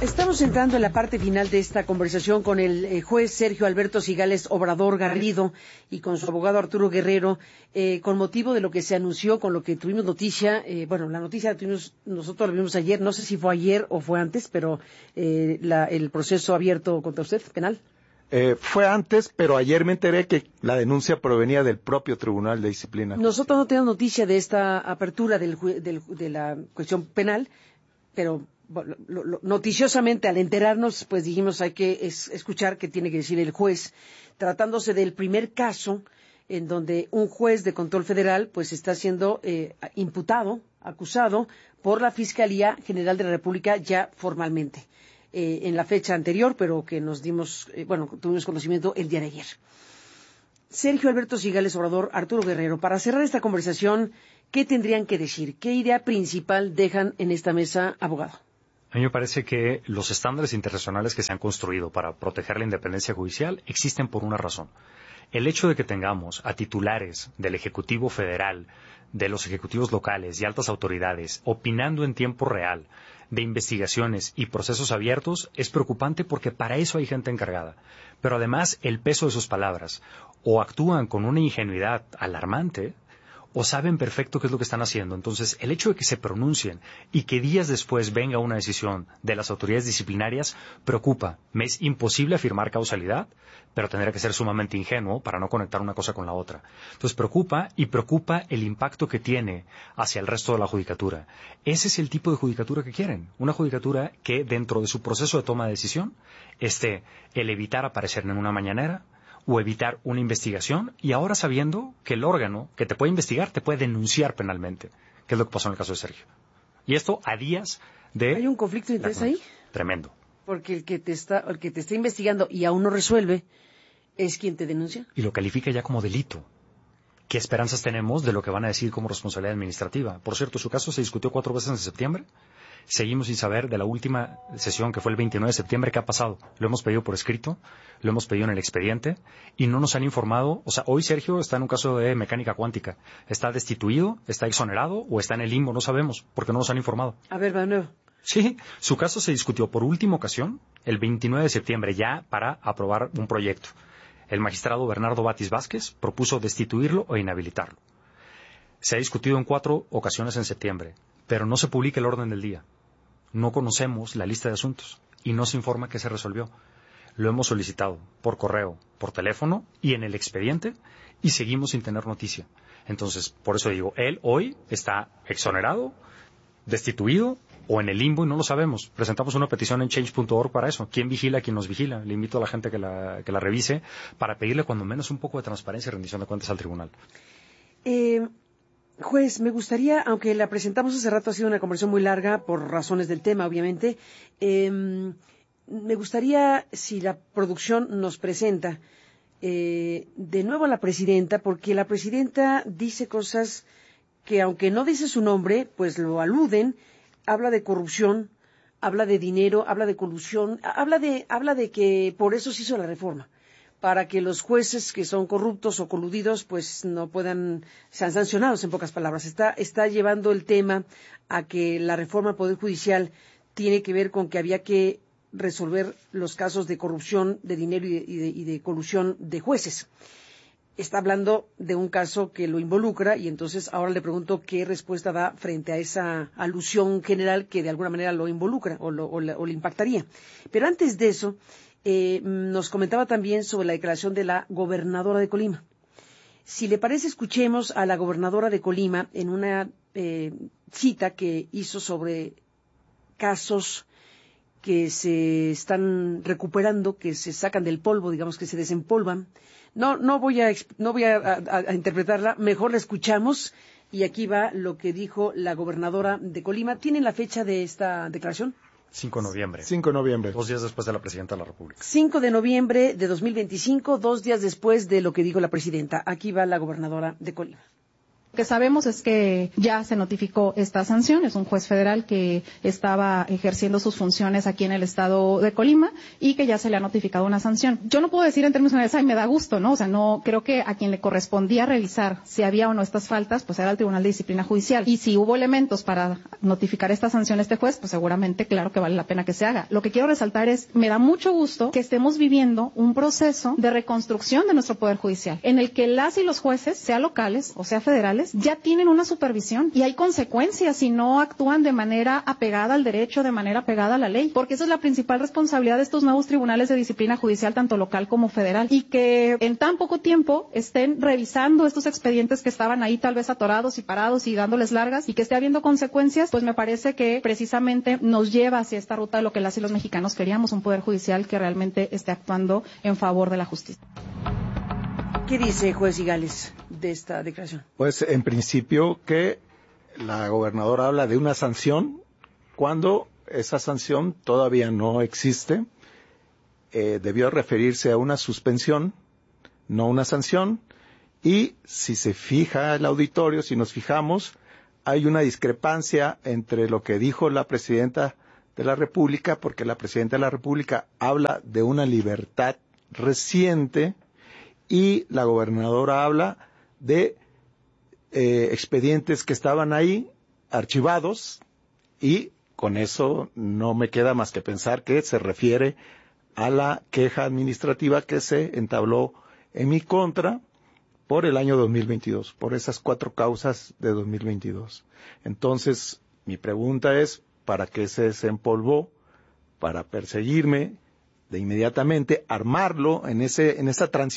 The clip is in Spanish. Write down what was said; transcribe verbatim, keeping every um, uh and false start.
Estamos entrando en la parte final de esta conversación con el eh, juez Sergio Alberto Cigales Obrador Garrido y con su abogado Arturo Guerrero, eh, con motivo de lo que se anunció, con lo que tuvimos noticia. Eh, bueno, la noticia la tuvimos, nosotros la vimos ayer, no sé si fue ayer o fue antes, pero eh, la, el proceso abierto contra usted, penal. Eh, fue antes, pero ayer me enteré que la denuncia provenía del propio Tribunal de Disciplina. Nosotros no tenemos noticia de esta apertura del, del, de la cuestión penal, pero bueno, lo, lo, noticiosamente al enterarnos, pues dijimos hay que es, escuchar qué tiene que decir el juez, tratándose del primer caso en donde un juez de control federal pues está siendo eh, imputado, acusado por la Fiscalía General de la República ya formalmente. Eh, en la fecha anterior, pero que nos dimos, eh, bueno, tuvimos conocimiento el día de ayer. Sergio Alberto Cigales Obrador, Arturo Guerrero, para cerrar esta conversación, ¿qué tendrían que decir? ¿Qué idea principal dejan en esta mesa, abogado? A mí me parece que los estándares internacionales que se han construido para proteger la independencia judicial existen por una razón. El hecho de que tengamos a titulares del Ejecutivo Federal, de los ejecutivos locales y altas autoridades opinando en tiempo real de investigaciones y procesos abiertos es preocupante porque para eso hay gente encargada. Pero además el peso de sus palabras o actúan con una ingenuidad alarmante o saben perfecto qué es lo que están haciendo. Entonces, el hecho de que se pronuncien y que días después venga una decisión de las autoridades disciplinarias preocupa. Me es imposible afirmar causalidad, pero tendría que ser sumamente ingenuo para no conectar una cosa con la otra. Entonces, preocupa y preocupa el impacto que tiene hacia el resto de la judicatura. Ese es el tipo de judicatura que quieren. Una judicatura que dentro de su proceso de toma de decisión esté el evitar aparecer en una mañanera, o evitar una investigación, y ahora sabiendo que el órgano que te puede investigar te puede denunciar penalmente, que es lo que pasó en el caso de Sergio. Y esto a días de... ¿Hay un conflicto de interés ahí? Tremendo. Porque el que te está, el que te está investigando y aún no resuelve es quien te denuncia. Y lo califica ya como delito. ¿Qué esperanzas tenemos de lo que van a decir como responsabilidad administrativa? Por cierto, su caso se discutió cuatro veces en septiembre. Seguimos sin saber de la última sesión, que fue el veintinueve de septiembre, qué ha pasado. Lo hemos pedido por escrito, lo hemos pedido en el expediente y no nos han informado. O sea, hoy Sergio está en un caso de mecánica cuántica. ¿Está destituido, está exonerado o está en el limbo? No sabemos, porque no nos han informado. A ver, de nuevo. Sí, su caso se discutió por última ocasión el veintinueve de septiembre ya para aprobar un proyecto. El magistrado Bernardo Batis Vázquez propuso destituirlo o inhabilitarlo. Se ha discutido en cuatro ocasiones en septiembre, pero no se publica el orden del día. No conocemos la lista de asuntos y no se informa qué se resolvió. Lo hemos solicitado por correo, por teléfono y en el expediente y seguimos sin tener noticia. Entonces, por eso digo, él hoy está exonerado, destituido o en el limbo y no lo sabemos. Presentamos una petición en change punto org para eso. ¿Quién vigila? ¿Quién nos vigila? Le invito a la gente que la, que la revise para pedirle cuando menos un poco de transparencia y rendición de cuentas al tribunal. Eh... Juez, me gustaría, aunque la presentamos hace rato, ha sido una conversación muy larga por razones del tema, obviamente, eh, me gustaría, si la producción nos presenta eh, de nuevo a la presidenta, porque la presidenta dice cosas que, aunque no dice su nombre, pues lo aluden, habla de corrupción, habla de dinero, habla de colusión, habla de, habla de que por eso se hizo la reforma, para que los jueces que son corruptos o coludidos pues no puedan, sean sancionados, en pocas palabras. Está, está llevando el tema a que la reforma al Poder Judicial tiene que ver con que había que resolver los casos de corrupción, de dinero y de, y de, y de colusión de jueces. Está hablando de un caso que lo involucra y entonces ahora le pregunto qué respuesta da frente a esa alusión general que de alguna manera lo involucra o, lo, o, la, o le impactaría. Pero antes de eso, Eh, nos comentaba también sobre la declaración de la gobernadora de Colima. Si le parece, escuchemos a la gobernadora de Colima en una eh, cita que hizo sobre casos que se están recuperando, que se sacan del polvo, digamos que se desempolvan. No, no voy a, no voy a, a, a interpretarla, mejor la escuchamos y aquí va lo que dijo la gobernadora de Colima. ¿Tienen la fecha de esta declaración? cinco de noviembre. cinco de noviembre. Dos días después de la presidenta de la República. cinco de noviembre de dos mil veinticinco, dos días después de lo que dijo la presidenta. Aquí va la gobernadora de Colima. Lo que sabemos es que ya se notificó esta sanción, es un juez federal que estaba ejerciendo sus funciones aquí en el estado de Colima y que ya se le ha notificado una sanción. Yo no puedo decir en términos generales, ay, me da gusto, ¿no? O sea, no, creo que a quien le correspondía revisar si había o no estas faltas, pues era el Tribunal de Disciplina Judicial. Y si hubo elementos para notificar esta sanción a este juez, pues seguramente, claro que vale la pena que se haga. Lo que quiero resaltar es, me da mucho gusto que estemos viviendo un proceso de reconstrucción de nuestro Poder Judicial, en el que las y los jueces, sea locales o sea federales, ya tienen una supervisión y hay consecuencias si no actúan de manera apegada al derecho, de manera apegada a la ley, porque esa es la principal responsabilidad de estos nuevos tribunales de disciplina judicial, tanto local como federal, y que en tan poco tiempo estén revisando estos expedientes que estaban ahí tal vez atorados y parados y dándoles largas y que esté habiendo consecuencias, pues me parece que precisamente nos lleva hacia esta ruta de lo que las y los mexicanos queríamos, un Poder Judicial que realmente esté actuando en favor de la justicia. ¿Qué dice juez Cigales de esta declaración? Pues en principio que la gobernadora habla de una sanción cuando esa sanción todavía no existe. Eh, debió referirse a una suspensión, no una sanción. Y si se fija el auditorio, si nos fijamos, hay una discrepancia entre lo que dijo la presidenta de la República, porque la presidenta de la República habla de una libertad reciente y la gobernadora habla de eh, expedientes que estaban ahí archivados, y con eso no me queda más que pensar que se refiere a la queja administrativa que se entabló en mi contra por el año dos mil veintidós, por esas cuatro causas de dos mil veintidós. Entonces, mi pregunta es, ¿para qué se desempolvó? Para perseguirme de inmediatamente, armarlo en ese en esa transición